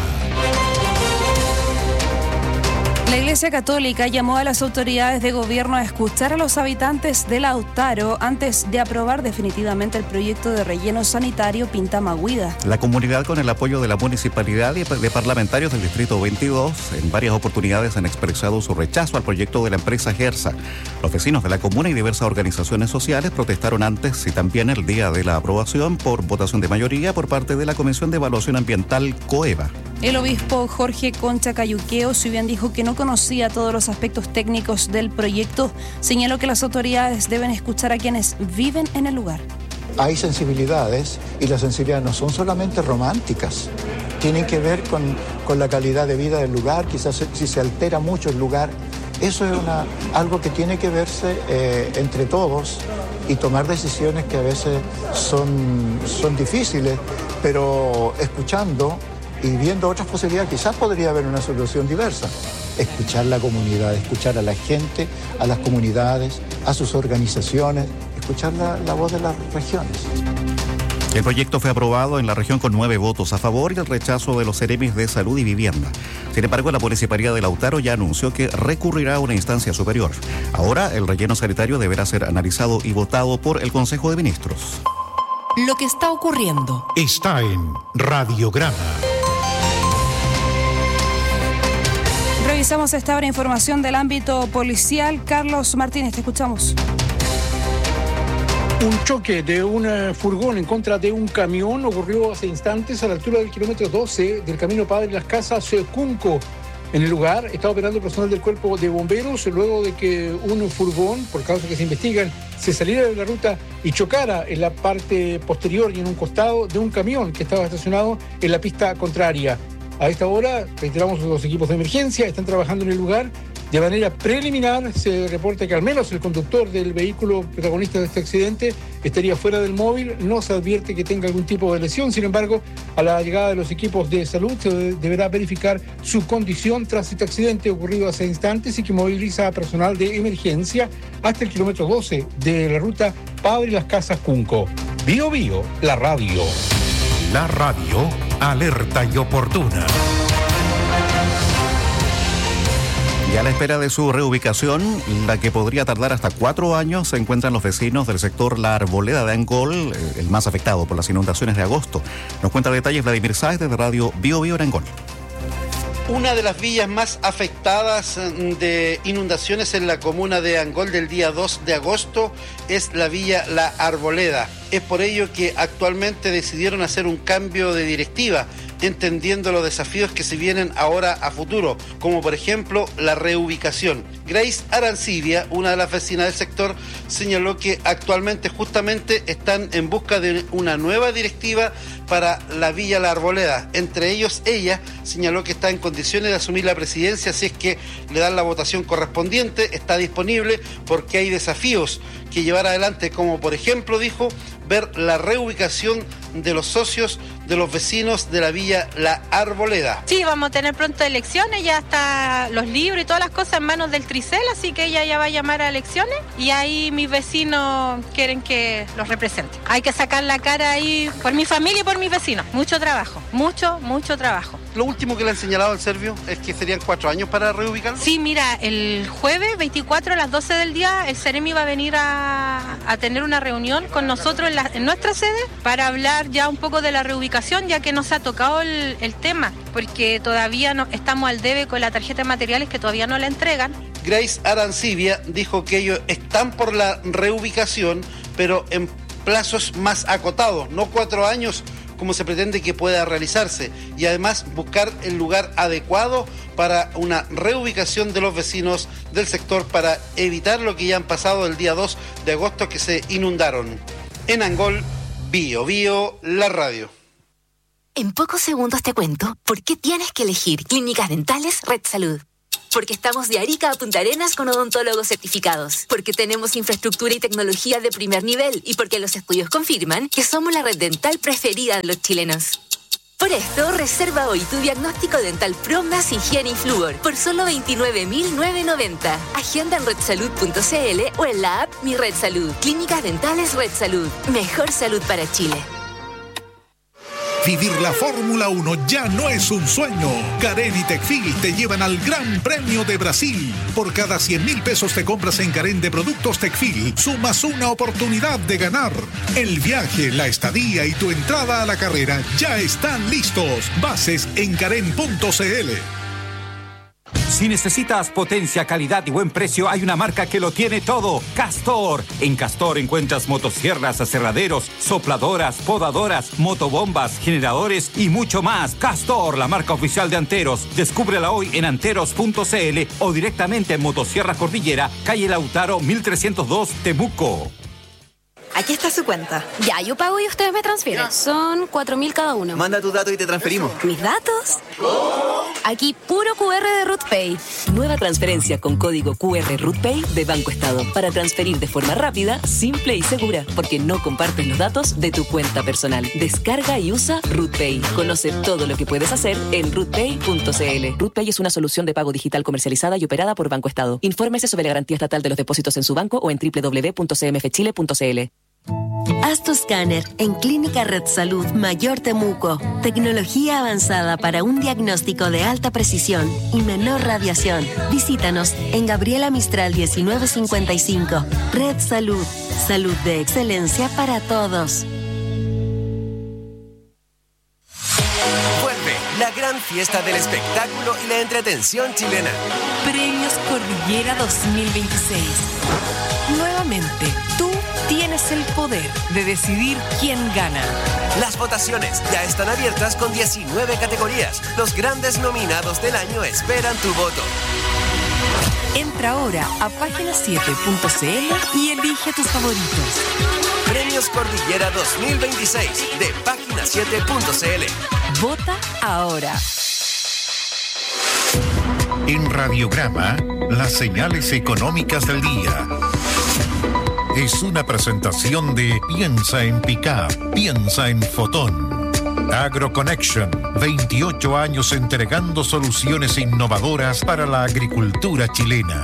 La Iglesia Católica llamó a las autoridades de gobierno a escuchar a los habitantes de Lautaro antes de aprobar definitivamente el proyecto de relleno sanitario Pintamagüida. La comunidad, con el apoyo de la municipalidad y de parlamentarios del Distrito veintidós, en varias oportunidades han expresado su rechazo al proyecto de la empresa Gersa. Los vecinos de la comuna y diversas organizaciones sociales protestaron antes y también el día de la aprobación por votación de mayoría por parte de la Comisión de Evaluación Ambiental COEVA. El obispo Jorge Concha Cayuqueo, si bien dijo que no conocía todos los aspectos técnicos del proyecto, señaló que las autoridades deben escuchar a quienes viven en el lugar. Hay sensibilidades y las sensibilidades no son solamente románticas, tienen que ver con, con la calidad de vida del lugar, quizás si se altera mucho el lugar. Eso es una, algo que tiene que verse eh, entre todos y tomar decisiones que a veces son, son difíciles, pero escuchando y viendo otras posibilidades, quizás podría haber una solución diversa. Escuchar la comunidad, escuchar a la gente, a las comunidades, a sus organizaciones, escuchar la, la voz de las regiones. El proyecto fue aprobado en la región con nueve votos a favor y el rechazo de los seremis de Salud y Vivienda. Sin embargo, la Municipalidad de Lautaro ya anunció que recurrirá a una instancia superior. Ahora, el relleno sanitario deberá ser analizado y votado por el Consejo de Ministros. Lo que está ocurriendo está en Radiograma. Revisamos esta hora información del ámbito policial. Carlos Martínez, te escuchamos. Un choque de un furgón en contra de un camión ocurrió hace instantes a la altura del kilómetro doce del camino Padre Las Casas, Cunco. En el lugar está operando el personal del cuerpo de bomberos luego de que un furgón, por causas que se investigan, se saliera de la ruta y chocara en la parte posterior y en un costado de un camión que estaba estacionado en la pista contraria. A esta hora, reiteramos, los equipos de emergencia están trabajando en el lugar. De manera preliminar, se reporta que al menos el conductor del vehículo protagonista de este accidente estaría fuera del móvil. No se advierte que tenga algún tipo de lesión. Sin embargo, a la llegada de los equipos de salud se deberá verificar su condición tras este accidente ocurrido hace instantes y que moviliza a personal de emergencia hasta el kilómetro doce de la ruta Padre Las Casas Cunco. Bio Bio, la radio. La radio, alerta y oportuna. Y a la espera de su reubicación, la que podría tardar hasta cuatro años, se encuentran los vecinos del sector La Arboleda de Angol, el más afectado por las inundaciones de agosto. Nos cuenta detalles Vladimir Sáez desde Radio Bio Bio en Angol. Una de las villas más afectadas de inundaciones en la comuna de Angol del día dos de agosto es la villa La Arboleda. Es por ello que actualmente decidieron hacer un cambio de directiva, entendiendo los desafíos que se vienen ahora a futuro, como por ejemplo la reubicación. Grace Arancibia, una de las vecinas del sector, señaló que actualmente justamente están en busca de una nueva directiva para la Villa La Arboleda. Entre ellos, ella señaló que está en condiciones de asumir la presidencia si es que le dan la votación correspondiente, está disponible porque hay desafíos que llevar adelante, como por ejemplo, dijo, ver la reubicación de los socios de los vecinos de la Villa La Arboleda. Sí, vamos a tener pronto elecciones, ya está los libros y todas las cosas en manos del Tricel, así que ella ya va a llamar a elecciones y ahí mis vecinos quieren que los represente. Hay que sacar la cara ahí por mi familia y por mis vecinos. Mucho trabajo, mucho, mucho trabajo. Lo último que le han señalado al Servio es que serían cuatro años para reubicarlo. Sí, mira, el jueves veinticuatro a las doce del día el Ceremi va a venir a, a tener una reunión con nosotros en, la, en nuestra sede para hablar ya un poco de la reubicación, ya que nos ha tocado el, el tema, porque todavía no, estamos al debe con la tarjeta de materiales que todavía no la entregan. Grace Arancibia dijo que ellos están por la reubicación, pero en plazos más acotados, no cuatro años como se pretende que pueda realizarse, y además buscar el lugar adecuado para una reubicación de los vecinos del sector para evitar lo que ya han pasado el día dos de agosto, que se inundaron. En Angol, Bio Bio, la radio. En pocos segundos te cuento por qué tienes que elegir Clínicas Dentales Red Salud. Porque estamos de Arica a Punta Arenas con odontólogos certificados. Porque tenemos infraestructura y tecnología de primer nivel. Y porque los estudios confirman que somos la red dental preferida de los chilenos. Por esto, reserva hoy tu diagnóstico dental Pro más higiene y flúor por solo veintinueve mil novecientos noventa. Agenda en red salud punto c l o en la app Mi Red Salud. Clínicas Dentales Red Salud. Mejor salud para Chile. Vivir la Fórmula uno ya no es un sueño. Carén y Tecfil te llevan al Gran Premio de Brasil. Por cada cien mil pesos te compras en Carén de productos Tecfil, sumas una oportunidad de ganar. El viaje, la estadía y tu entrada a la carrera ya están listos. Bases en carén punto c l. Si necesitas potencia, calidad y buen precio, hay una marca que lo tiene todo. Castor. En Castor encuentras motosierras, aserraderos, sopladoras, podadoras, motobombas, generadores y mucho más. Castor, la marca oficial de Anteros. Descúbrela hoy en anteros punto c l o directamente en Motosierras Cordillera, calle Lautaro mil trescientos dos, Temuco. Aquí está su cuenta. Ya, yo pago y ustedes me transfieren. No. Son cuatro mil cada uno. Manda tus datos y te transferimos. ¿Mis datos? Aquí puro Q R de RootPay. Nueva transferencia con código Q R RootPay de Banco Estado. Para transferir de forma rápida, simple y segura. Porque no compartes los datos de tu cuenta personal. Descarga y usa RootPay. Conoce todo lo que puedes hacer en rootpay punto c l. RootPay es una solución de pago digital comercializada y operada por Banco Estado. Infórmese sobre la garantía estatal de los depósitos en su banco o en doble u doble u doble u punto c m f chile punto c l. Haz tu escáner en Clínica Red Salud Mayor Temuco. Tecnología avanzada para un diagnóstico de alta precisión y menor radiación. Visítanos en Gabriela Mistral diecinueve cincuenta y cinco. Red Salud. Salud de excelencia para todos. Vuelve la gran fiesta del espectáculo y la entretención chilena. Premios Cordillera dos mil veintiséis. Nuevamente, tú tienes el poder de decidir quién gana. Las votaciones ya están abiertas con diecinueve categorías. Los grandes nominados del año esperan tu voto. Entra ahora a página siete punto c l y elige tus favoritos. Premios Cordillera dos mil veintiséis de página siete punto c l. Vota ahora. En Radiograma, las señales económicas del día. Es una presentación de Piensa en Pickup, piensa en Fotón. AgroConnection, veintiocho años entregando soluciones innovadoras para la agricultura chilena.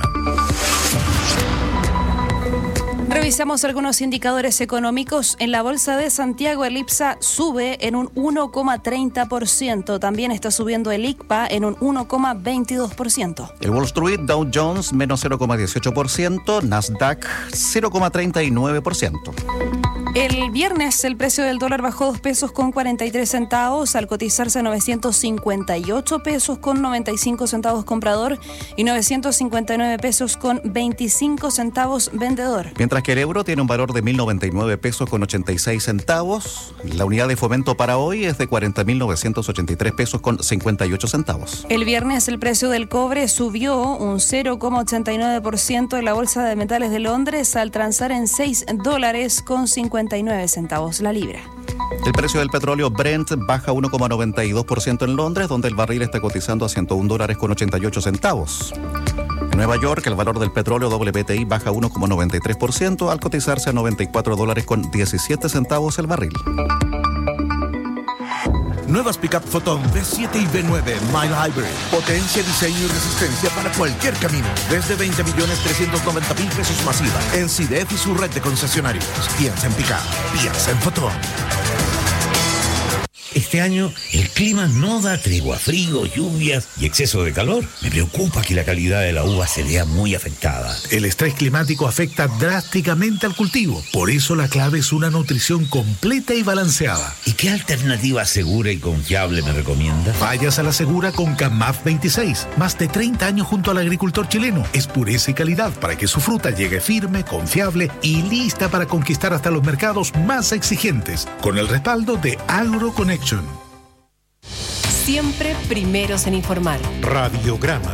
Revisamos algunos indicadores económicos. En la Bolsa de Santiago, el IPSA sube en un uno coma treinta por ciento. También está subiendo el I C P A en un uno coma veintidós por ciento. El Wall Street, Dow Jones, menos cero coma dieciocho por ciento. Nasdaq, cero coma treinta y nueve por ciento. El viernes el precio del dólar bajó dos pesos con cuarenta y tres centavos al cotizarse a novecientos cincuenta y ocho pesos con noventa y cinco centavos comprador y novecientos cincuenta y nueve pesos con veinticinco centavos vendedor. Mientras que el euro tiene un valor de mil noventa y nueve pesos con ochenta y seis centavos. La unidad de fomento para hoy es de cuarenta mil novecientos ochenta y tres pesos con cincuenta y ocho centavos. El viernes el precio del cobre subió un cero coma ochenta y nueve por ciento en la Bolsa de Metales de Londres al transar en seis dólares con cincuenta y nueve centavos la libra. El precio del petróleo Brent baja uno coma noventa y dos por ciento en Londres, donde el barril está cotizando a ciento un dólares con ochenta y ocho centavos. En Nueva York, el valor del petróleo W T I baja uno coma noventa y tres por ciento al cotizarse a noventa y cuatro dólares con diecisiete centavos el barril. Nuevas Pickup Photon V siete y V nueve Mile Hybrid. Potencia, diseño y resistencia para cualquier camino. Desde veinte millones trescientos noventa mil pesos masiva. En C I D E F y su red de concesionarios. Piensa en Pickup. Piensa en Photon. Este año el clima no da tregua, frío, lluvias y exceso de calor. Me preocupa que la calidad de la uva se vea muy afectada. El estrés climático afecta drásticamente al cultivo. Por eso la clave es una nutrición completa y balanceada. ¿Y qué alternativa segura y confiable me recomienda? Vayas a la segura con CAMAF veintiséis. Más de treinta años junto al agricultor chileno. Es pureza y calidad para que su fruta llegue firme, confiable y lista para conquistar hasta los mercados más exigentes. Con el respaldo de AgroConnection. Siempre primeros en informar. Radiograma.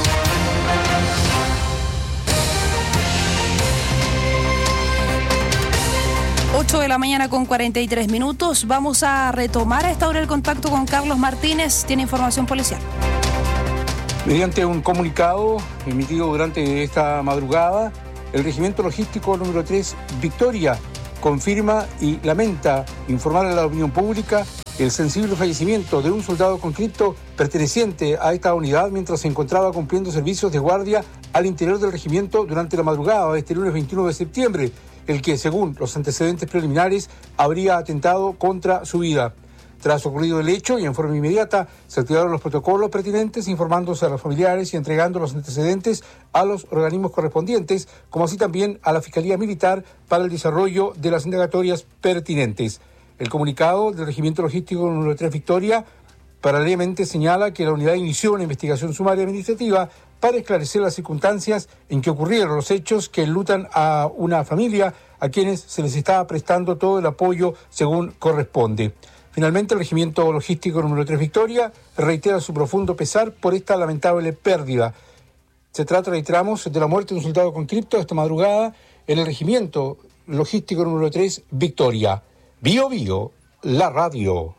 ocho de la mañana con cuarenta y tres minutos. Vamos a retomar a esta hora el contacto con Carlos Martínez. Tiene información policial. Mediante un comunicado emitido durante esta madrugada, el Regimiento Logístico número tres Victoria confirma y lamenta informar a la opinión pública el sensible fallecimiento de un soldado conscripto perteneciente a esta unidad mientras se encontraba cumpliendo servicios de guardia al interior del regimiento durante la madrugada de este lunes veintiuno de septiembre, el que, según los antecedentes preliminares, habría atentado contra su vida. Tras ocurrido el hecho y en forma inmediata, se activaron los protocolos pertinentes, informándose a los familiares y entregando los antecedentes a los organismos correspondientes, como así también a la Fiscalía Militar para el desarrollo de las indagatorias pertinentes. El comunicado del Regimiento Logístico número tres Victoria paralelamente señala que la unidad inició una investigación sumaria administrativa para esclarecer las circunstancias en que ocurrieron los hechos que enlutan a una familia a quienes se les está prestando todo el apoyo según corresponde. Finalmente, el Regimiento Logístico número tres Victoria reitera su profundo pesar por esta lamentable pérdida. Se trata, reiteramos, de la muerte de un soldado con cripto esta madrugada en el Regimiento Logístico número tres Victoria. Bio Bio, la radio.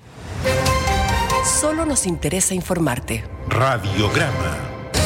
Solo nos interesa informarte. Radiograma.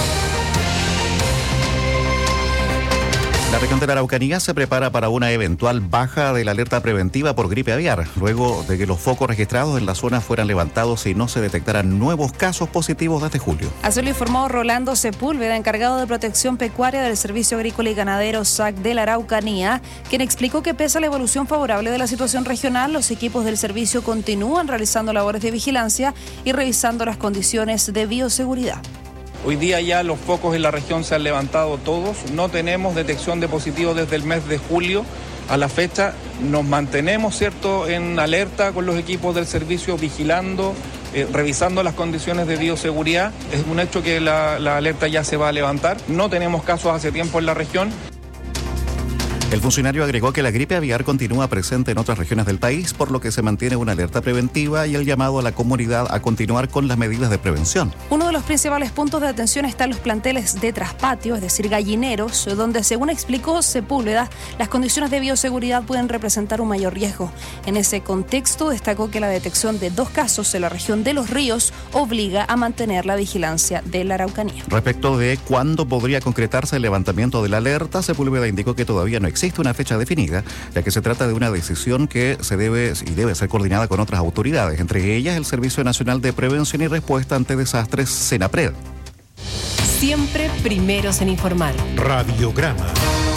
La región de la Araucanía se prepara para una eventual baja de la alerta preventiva por gripe aviar, luego de que los focos registrados en la zona fueran levantados y no se detectaran nuevos casos positivos desde julio. Así lo informó Rolando Sepúlveda, encargado de protección pecuaria del Servicio Agrícola y Ganadero S A C de la Araucanía, quien explicó que pese a la evolución favorable de la situación regional, los equipos del servicio continúan realizando labores de vigilancia y revisando las condiciones de bioseguridad. Hoy día ya los focos en la región se han levantado todos, no tenemos detección de positivos desde el mes de julio a la fecha, nos mantenemos, ¿cierto?, en alerta con los equipos del servicio, vigilando, eh, revisando las condiciones de bioseguridad. Es un hecho que la, la alerta ya se va a levantar, no tenemos casos hace tiempo en la región. El funcionario agregó que la gripe aviar continúa presente en otras regiones del país, por lo que se mantiene una alerta preventiva y el llamado a la comunidad a continuar con las medidas de prevención. Uno de los principales puntos de atención está en los planteles de traspatio, es decir, gallineros, donde, según explicó Sepúlveda, las condiciones de bioseguridad pueden representar un mayor riesgo. En ese contexto, destacó que la detección de dos casos en la región de Los Ríos obliga a mantener la vigilancia de la Araucanía. Respecto de cuándo podría concretarse el levantamiento de la alerta, Sepúlveda indicó que todavía no existe una fecha definida, ya que se trata de una decisión que se debe y debe ser coordinada con otras autoridades, entre ellas el Servicio Nacional de Prevención y Respuesta ante Desastres, SENAPRED. Siempre primeros en informar. Radiograma.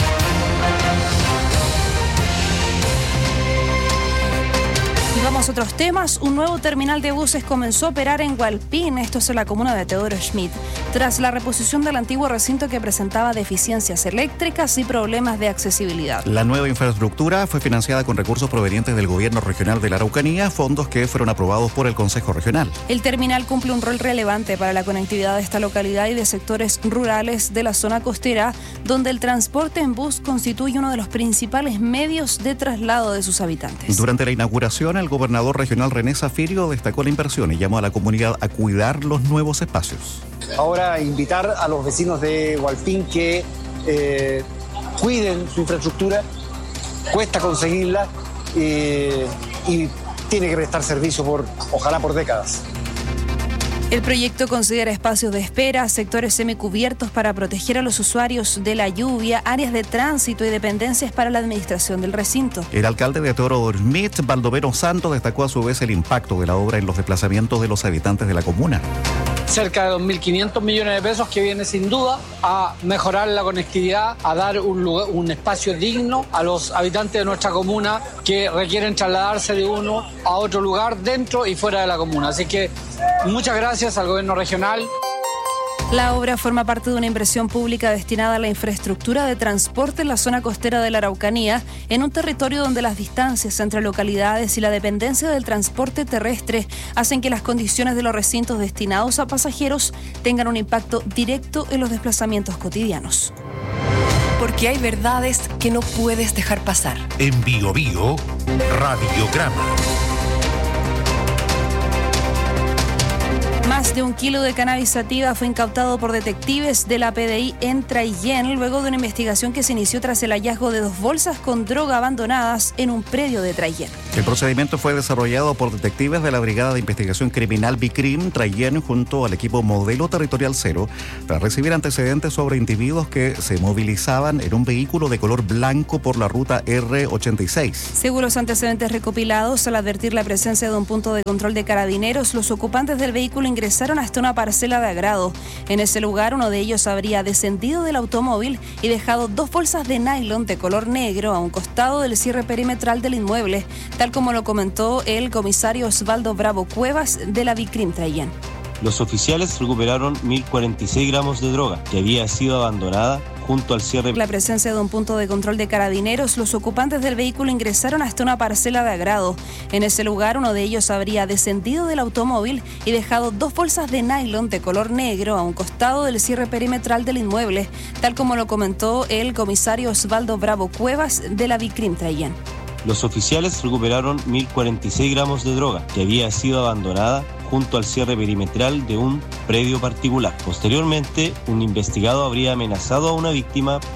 Y vamos a otros temas. Un nuevo terminal de buses comenzó a operar en Hualpín, esto es en la comuna de Teodoro Schmidt, tras la reposición del antiguo recinto que presentaba deficiencias eléctricas y problemas de accesibilidad. La nueva infraestructura fue financiada con recursos provenientes del Gobierno Regional de la Araucanía, fondos que fueron aprobados por el Consejo Regional. El terminal cumple un rol relevante para la conectividad de esta localidad y de sectores rurales de la zona costera, donde el transporte en bus constituye uno de los principales medios de traslado de sus habitantes. Durante la inauguración, el gobernador regional René Zafirio destacó la inversión y llamó a la comunidad a cuidar los nuevos espacios. Ahora invitar a los vecinos de Hualpín que eh, cuiden su infraestructura, cuesta conseguirla eh, y tiene que prestar servicio por, ojalá por décadas. El proyecto considera espacios de espera, sectores semicubiertos para proteger a los usuarios de la lluvia, áreas de tránsito y dependencias para la administración del recinto. El alcalde de Teodoro Schmidt, Baldomero Santos, destacó a su vez el impacto de la obra en los desplazamientos de los habitantes de la comuna. Cerca de dos mil quinientos millones de pesos que viene sin duda a mejorar la conectividad, a dar un, lugar, un espacio digno a los habitantes de nuestra comuna que requieren trasladarse de uno a otro lugar dentro y fuera de la comuna. Así que muchas gracias al gobierno regional. La obra forma parte de una inversión pública destinada a la infraestructura de transporte en la zona costera de la Araucanía, en un territorio donde las distancias entre localidades y la dependencia del transporte terrestre hacen que las condiciones de los recintos destinados a pasajeros tengan un impacto directo en los desplazamientos cotidianos. Porque hay verdades que no puedes dejar pasar. En Bio Bio, Radiograma. Más de un kilo de cannabis sativa fue incautado por detectives de la P D I en Traillén, luego de una investigación que se inició tras el hallazgo de dos bolsas con droga abandonadas en un predio de Traillén. El procedimiento fue desarrollado por detectives de la Brigada de Investigación Criminal BICRIM Traillén junto al equipo Modelo Territorial Cero, tras recibir antecedentes sobre individuos que se movilizaban en un vehículo de color blanco por la ruta R ochenta y seis. Según los antecedentes recopilados, al advertir la presencia de un punto de control de carabineros, los ocupantes del vehículo ingresaron ingresaron hasta una parcela de agrado. En ese lugar, uno de ellos habría descendido del automóvil y dejado dos bolsas de nylon de color negro a un costado del cierre perimetral del inmueble, tal como lo comentó el comisario Osvaldo Bravo Cuevas de la Vicrim Trayen. Los oficiales recuperaron mil cuarenta y seis gramos de droga que había sido abandonada junto al cierre. La presencia de un punto de control de carabineros, los ocupantes del vehículo ingresaron hasta una parcela de agrado. En ese lugar, uno de ellos habría descendido del automóvil y dejado dos bolsas de nylon de color negro a un costado del cierre perimetral del inmueble, tal como lo comentó el comisario Osvaldo Bravo Cuevas de la Vicrim Trayen. Los oficiales recuperaron mil cuarenta y seis gramos de droga que había sido abandonada junto al cierre perimetral de un predio particular. Posteriormente, un investigado habría amenazado a una víctima para